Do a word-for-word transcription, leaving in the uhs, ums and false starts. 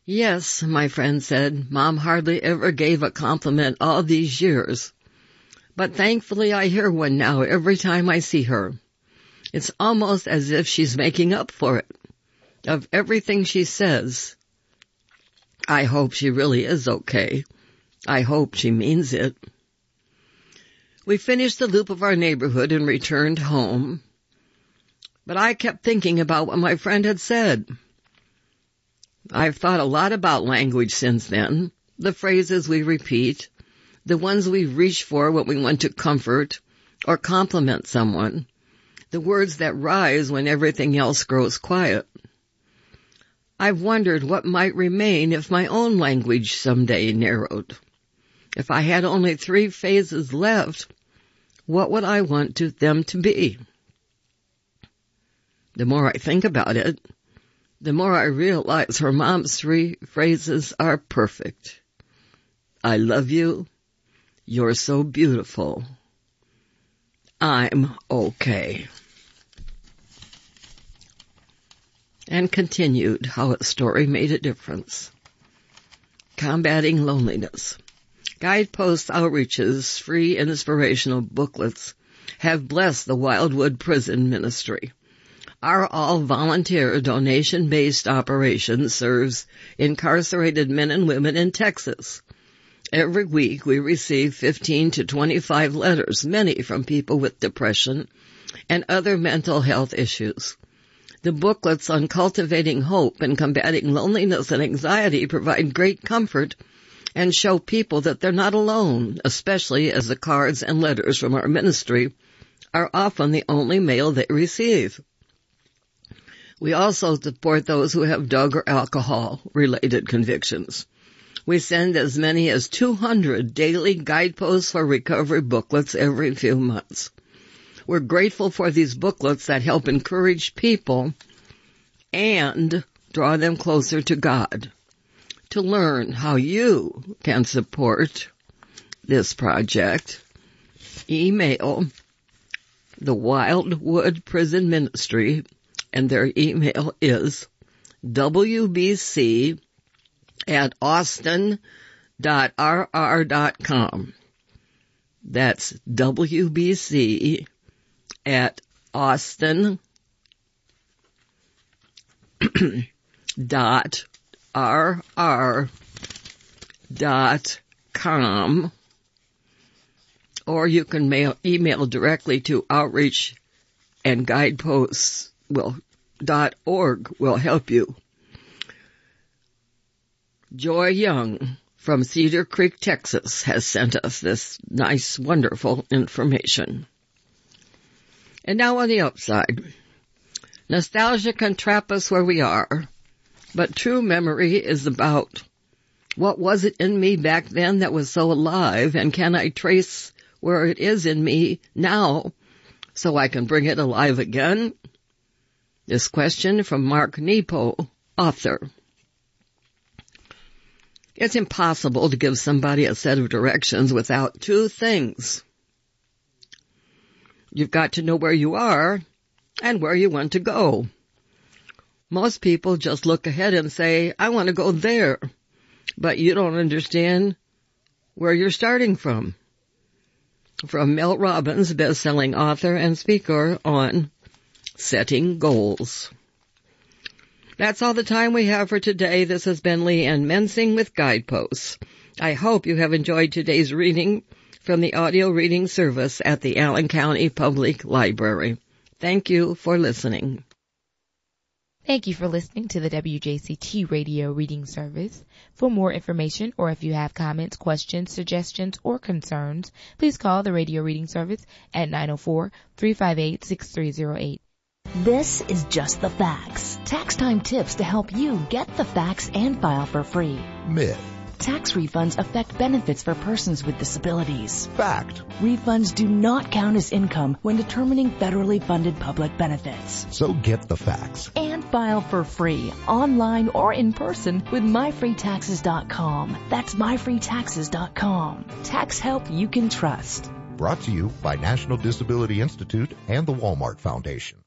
Yes, my friend said, Mom hardly ever gave a compliment all these years. But thankfully I hear one now every time I see her. It's almost as if she's making up for it. Of everything she says, I hope she really is okay. I hope she means it. We finished the loop of our neighborhood and returned home. But I kept thinking about what my friend had said. I've thought a lot about language since then, the phrases we repeat, the ones we reach for when we want to comfort or compliment someone, the words that rise when everything else grows quiet. I've wondered what might remain if my own language someday narrowed. If I had only three phases left, what would I want to them to be? The more I think about it, the more I realize her mom's three phrases are perfect. I love you. You're so beautiful. I'm okay. And continued how a story made a difference. Combating loneliness. Guidepost outreaches, free inspirational booklets have blessed the Wildwood Prison Ministry. Our all-volunteer, donation-based operation serves incarcerated men and women in Texas. Every week we receive fifteen to twenty-five letters, many from people with depression and other mental health issues. The booklets on cultivating hope and combating loneliness and anxiety provide great comfort and show people that they're not alone, especially as the cards and letters from our ministry are often the only mail they receive. We also support those who have drug or alcohol-related convictions. We send as many as two hundred daily guideposts for recovery booklets every few months. We're grateful for these booklets that help encourage people and draw them closer to God. To learn how you can support this project, email the Wildwood Prison Ministry, and their email is w b c at austin dot r r dot com. That's w b c at austin dot r r dot com, or you can mail, email directly to outreach and guideposts will dot org will help you. Joy Young from Cedar Creek, Texas, has sent us this nice, wonderful information. And now on the upside. Nostalgia can trap us where we are, but true memory is about what was it in me back then that was so alive, and can I trace where it is in me now so I can bring it alive again? This question from Mark Nepo, author. It's impossible to give somebody a set of directions without two things. You've got to know where you are and where you want to go. Most people just look ahead and say, I want to go there, but you don't understand where you're starting from. From Mel Robbins, best-selling author and speaker on setting goals. That's all the time we have for today. This has been Leanne Mensing with Guideposts. I hope you have enjoyed today's reading from the audio reading service at the Allen County Public Library. Thank you for listening. Thank you for listening to the W J C T Radio Reading Service. For more information, or if you have comments, questions, suggestions, or concerns, please call the Radio Reading Service at nine oh four, three five eight, six three oh eight. This is Just the Facts. Tax time tips to help you get the facts and file for free. Myth. Tax refunds affect benefits for persons with disabilities. Fact. Refunds do not count as income when determining federally funded public benefits. So get the facts. And file for free, online or in person with my free taxes dot com. That's my free taxes dot com. Tax help you can trust. Brought to you by National Disability Institute and the Walmart Foundation.